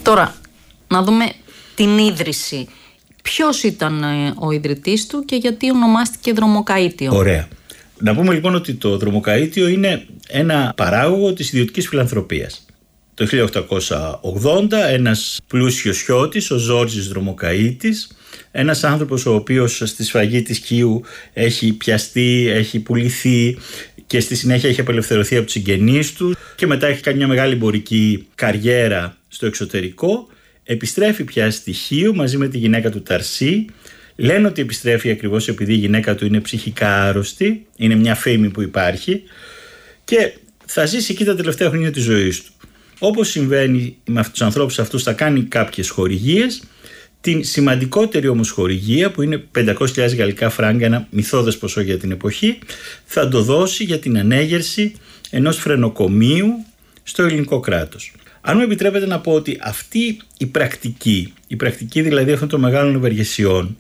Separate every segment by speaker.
Speaker 1: Τώρα, να δούμε την ίδρυση. Ποιος ήταν ο ιδρυτής του και γιατί ονομάστηκε Δρομοκαΐτιο?
Speaker 2: Ωραία. Να πούμε λοιπόν ότι το Δρομοκαΐτιο είναι ένα παράγωγο της ιδιωτικής φιλανθρωπίας. Το 1880 ένας πλούσιος χιώτης, ο Ζόρζης Δρομοκαΐτης, ένας άνθρωπος ο οποίος στη σφαγή της Κίου έχει πιαστεί, έχει πουληθεί και στη συνέχεια έχει απελευθερωθεί από τους συγγενείς του και μετά έχει κάνει μια μεγάλη εμπορική καριέρα στο εξωτερικό, επιστρέφει πια στη Χίο μαζί με τη γυναίκα του Ταρσί. Λένε ότι επιστρέφει ακριβώς επειδή η γυναίκα του είναι ψυχικά άρρωστη, είναι μια φήμη που υπάρχει, και θα ζήσει εκεί τα τελευταία χρόνια της ζωής του. Όπως συμβαίνει με τους ανθρώπους αυτούς, θα κάνει κάποιες χορηγίες. Την σημαντικότερη όμως χορηγία, που είναι 500.000 γαλλικά φράγκα, ένα μυθώδες ποσό για την εποχή, θα το δώσει για την ανέγερση ενός φρενοκομείου στο ελληνικό κράτος. Αν μου επιτρέπετε να πω ότι αυτή η πρακτική δηλαδή αυτών των μεγάλων ευεργεσιών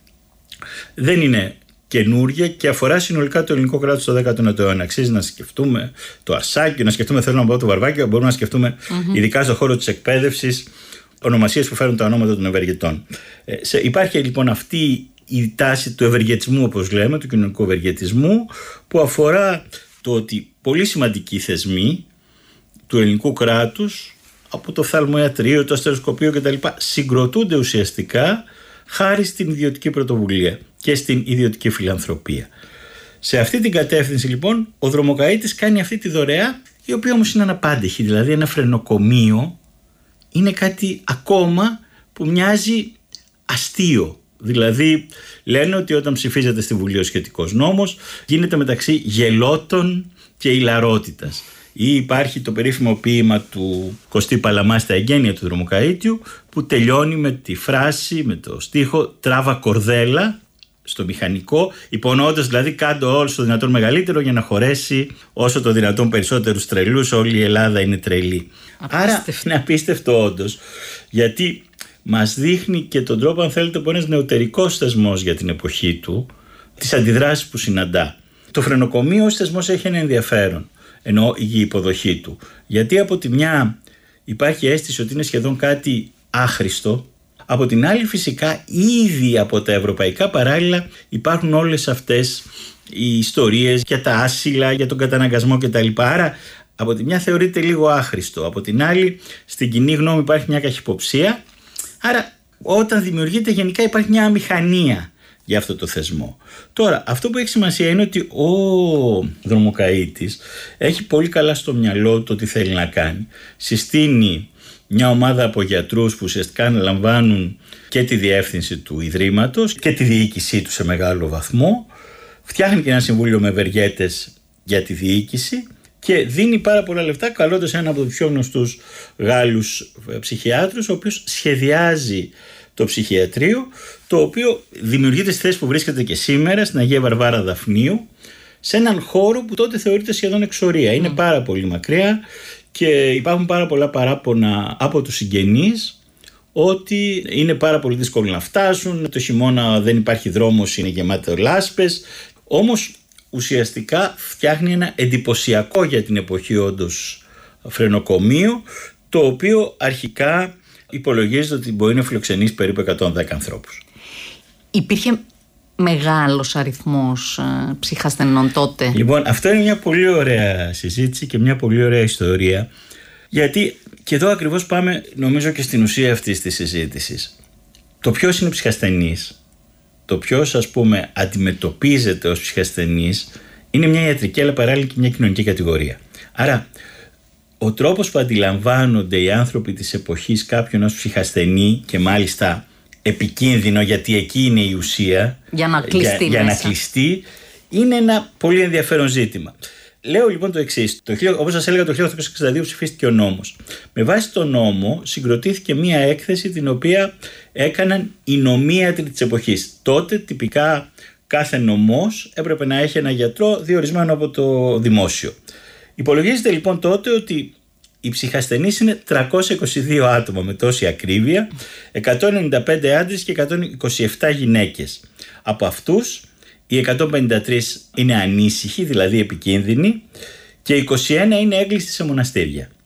Speaker 2: δεν είναι καινούργια και αφορά συνολικά το ελληνικό κράτος στο 19ο αιώνα. Αξίζει να σκεφτούμε το Ασάκιο, να σκεφτούμε, θέλω να πω, το Βαρβάκιο, μπορούμε να σκεφτούμε ειδικά στον χώρο της εκπαίδευσης ονομασίες που φέρουν τα ονόματα των ευεργετών. Υπάρχει λοιπόν αυτή η τάση του ευεργετισμού, όπως λέμε, του κοινωνικού ευεργετισμού, που αφορά το ότι πολύ σημαντικοί θεσμοί του ελληνικού κράτους, από το οφθαλμοϊατρείο, το αστεροσκοπείο κτλ., συγκροτούνται ουσιαστικά χάρη στην ιδιωτική πρωτοβουλία και στην ιδιωτική φιλανθρωπία. Σε αυτή την κατεύθυνση λοιπόν ο Δρομοκαΐτης κάνει αυτή τη δωρεά, η οποία όμως είναι αναπάντεχη. Δηλαδή ένα φρενοκομείο είναι κάτι ακόμα που μοιάζει αστείο. Δηλαδή λένε ότι όταν ψηφίζεται στη Βουλή ο σχετικός νόμος γίνεται μεταξύ γελότων και ηλαρότητας. Ή υπάρχει το περίφημο ποίημα του Κωστή Παλαμά στα εγγένεια του Δρομοκαΐτιου, που τελειώνει με τη φράση, με το στίχο «Τράβα κορδέλα» στο μηχανικό, υπονοώντας δηλαδή κάντο όλο το δυνατόν μεγαλύτερο για να χωρέσει όσο το δυνατόν περισσότερους τρελούς, όλη η Ελλάδα είναι τρελή. Άρα είναι απίστευτο όντως, γιατί μας δείχνει και τον τρόπο, αν θέλετε, που ένας νεωτερικός θεσμός για την εποχή του, τις αντιδράσεις που συναντά. Το φρενοκομείο ως θεσμός έχει ένα ενδιαφέρον, ενώ η υποδοχή του. Γιατί από τη μια υπάρχει αίσθηση ότι είναι σχεδόν κάτι άχρηστο, από την άλλη φυσικά ήδη από τα ευρωπαϊκά παράλληλα υπάρχουν όλες αυτές οι ιστορίες για τα άσυλα, για τον καταναγκασμό κτλ. Άρα από τη μια θεωρείται λίγο άχρηστο, από την άλλη στην κοινή γνώμη υπάρχει μια καχυποψία. Άρα όταν δημιουργείται γενικά υπάρχει μια αμηχανία για αυτό το θεσμό. Τώρα αυτό που έχει σημασία είναι ότι ο Δρομοκαΐτης έχει πολύ καλά στο μυαλό του τι θέλει να κάνει. Συστήνει μια ομάδα από γιατρούς που ουσιαστικά αναλαμβάνουν και τη διεύθυνση του Ιδρύματος και τη διοίκησή του σε μεγάλο βαθμό. Φτιάχνει και ένα συμβούλιο με ευεργέτες για τη διοίκηση και δίνει πάρα πολλά λεφτά, καλώντας έναν από τους πιο γνωστούς Γάλλους ψυχιάτρους, ο οποίος σχεδιάζει το ψυχιατρίο, το οποίο δημιουργείται στη θέση που βρίσκεται και σήμερα στην Αγία Βαρβάρα Δαφνίου, σε έναν χώρο που τότε θεωρείται σχεδόν εξορία. Είναι πάρα πολύ μακριά και υπάρχουν πάρα πολλά παράπονα από τους συγγενείς ότι είναι πάρα πολύ δύσκολο να φτάσουν, το χειμώνα δεν υπάρχει δρόμος, είναι γεμάτο λάσπες. Όμως ουσιαστικά φτιάχνει ένα εντυπωσιακό για την εποχή όντως φρενοκομείο, το οποίο αρχικά υπολογίζεται ότι μπορεί να φιλοξενήσει περίπου 110 ανθρώπους.
Speaker 1: Υπήρχε μεγάλος αριθμός ψυχασθενών τότε? Λοιπόν,
Speaker 2: αυτό είναι μια πολύ ωραία συζήτηση και μια πολύ ωραία ιστορία, γιατί και εδώ ακριβώς πάμε νομίζω και στην ουσία αυτής της συζήτησης. Το ποιος είναι ψυχασθενής, το ποιος ας πούμε αντιμετωπίζεται ως ψυχασθενής, είναι μια ιατρική αλλά παράλληλα και μια κοινωνική κατηγορία. Άρα ο τρόπος που αντιλαμβάνονται οι άνθρωποι της εποχής κάποιον ως ψυχασθενή και μάλιστα επικίνδυνο, γιατί εκεί είναι η ουσία
Speaker 1: για να κλειστεί,
Speaker 2: είναι ένα πολύ ενδιαφέρον ζήτημα. Λέω λοιπόν το εξής. Όπως σας έλεγα, το 1862 ψηφίστηκε ο νόμος. Με βάση τον νόμο συγκροτήθηκε μία έκθεση την οποία έκαναν οι νομίατροι της εποχής. Τότε τυπικά κάθε νομός έπρεπε να έχει ένα γιατρό διορισμένο από το δημόσιο. Υπολογίζεται λοιπόν τότε ότι οι ψυχασθενείς είναι 322 άτομα με τόση ακρίβεια, 195 άντρες και 127 γυναίκες. Από αυτούς οι 153 είναι ανήσυχοι, δηλαδή επικίνδυνοι, και 21 είναι έγκλειστοι σε μοναστήρια.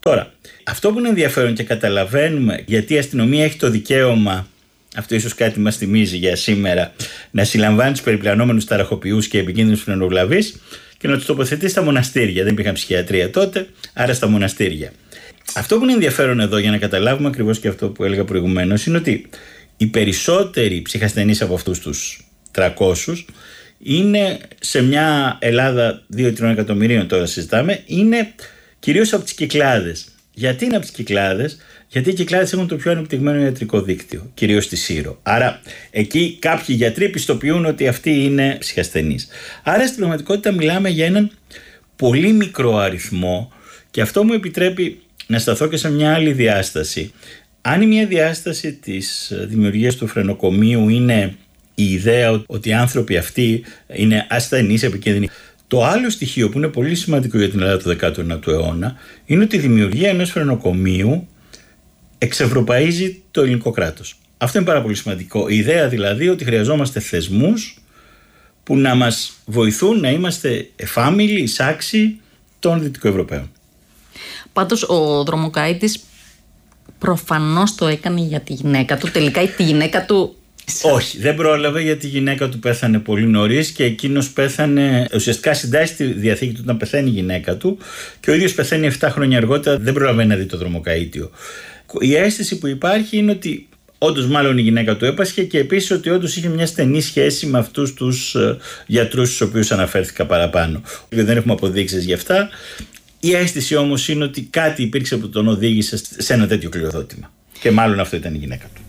Speaker 2: Τώρα, αυτό που είναι ενδιαφέρον και καταλαβαίνουμε γιατί η αστυνομία έχει το δικαίωμα, αυτό ίσως κάτι μας θυμίζει για σήμερα, να συλλαμβάνει τους περιπλανόμενους ταραχοποιούς και επικίνδυνους φρενοβλαβείς και να τους τοποθετεί στα μοναστήρια. Δεν υπήρχαν ψυχιατρία τότε, άρα στα μοναστήρια. Αυτό που είναι ενδιαφέρον εδώ, για να καταλάβουμε ακριβώς και αυτό που έλεγα προηγουμένως, είναι ότι οι περισσότεροι ψυχασθενείς από αυτούς τους 300 είναι σε μια Ελλάδα 2-3 εκατομμυρίων, τώρα συζητάμε, είναι κυρίως από τις Κυκλάδες. Γιατί είναι από τις Κυκλάδες? Γιατί οι Κυκλάδες έχουν το πιο ανεπτυγμένο ιατρικό δίκτυο, κυρίως στη Σύρο. Άρα εκεί κάποιοι γιατροί πιστοποιούν ότι αυτοί είναι ψυχασθενείς. Άρα στην πραγματικότητα μιλάμε για έναν πολύ μικρό αριθμό, και αυτό μου επιτρέπει να σταθώ και σε μια άλλη διάσταση. Αν η μια διάσταση της δημιουργίας του φρενοκομείου είναι η ιδέα ότι οι άνθρωποι αυτοί είναι ασθενείς, επικίνδυνοι, το άλλο στοιχείο που είναι πολύ σημαντικό για την Ελλάδα του 19ου αιώνα είναι ότι η δημιουργία ενός φρενοκομείου εξευρωπαίζει το ελληνικό κράτος. Αυτό είναι πάρα πολύ σημαντικό. Η ιδέα δηλαδή ότι χρειαζόμαστε θεσμούς που να μας βοηθούν να είμαστε εφάμιλοι, εισάξιοι των Δυτικοευρωπαίων.
Speaker 1: Πάντως ο Δρομοκαΐτης προφανώς το έκανε για τη γυναίκα του. Τελικά τη γυναίκα του...
Speaker 2: Όχι, δεν πρόλαβε, γιατί η γυναίκα του πέθανε πολύ νωρίς και εκείνος πέθανε, ουσιαστικά συντάσσει τη διαθήκη του όταν πεθαίνει η γυναίκα του, και ο ίδιος πεθαίνει 7 χρόνια αργότερα, δεν προλαβαίνει να δει το Δρομοκαΐτιο. Η αίσθηση που υπάρχει είναι ότι όντως μάλλον η γυναίκα του έπασχε, και επίσης ότι όντως είχε μια στενή σχέση με αυτούς τους γιατρούς στους οποίους αναφέρθηκα παραπάνω. Δεν έχουμε αποδείξεις γι' αυτά. Η αίσθηση όμως είναι ότι κάτι υπήρξε που τον οδήγησε σε ένα τέτοιο κληροδότημα. Και μάλλον αυτό ήταν η γυναίκα του.